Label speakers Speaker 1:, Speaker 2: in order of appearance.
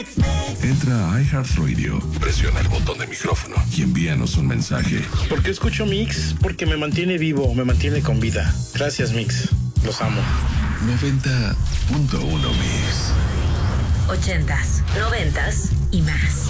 Speaker 1: Entra a iHeartRadio, presiona el botón de micrófono y envíanos un mensaje.
Speaker 2: ¿Por qué escucho Mix? Porque me mantiene vivo, me mantiene con vida. Gracias, Mix. Los amo.
Speaker 1: 90.1 Mix.
Speaker 3: 80s, 90s y más.